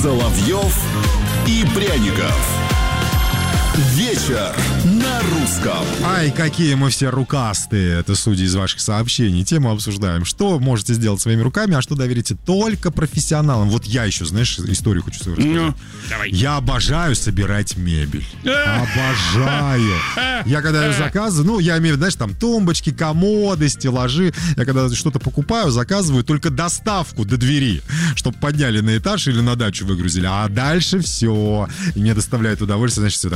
Соловьев и Пряников. Вечер на русском. Ай, какие мы все рукастые. Это судя из ваших сообщений. Тему обсуждаем. Что можете сделать своими руками, а что доверите только профессионалам. Вот я еще, знаешь, историю хочу свою рассказать. Ну, давай. Я обожаю собирать мебель. Обожаю. Я когда ее заказываю, я имею в виду, знаешь, там тумбочки, комоды, стеллажи. Я когда что-то покупаю, заказываю только доставку до двери, чтобы подняли на этаж или на дачу выгрузили. А дальше все. И мне доставляет удовольствие, значит, все так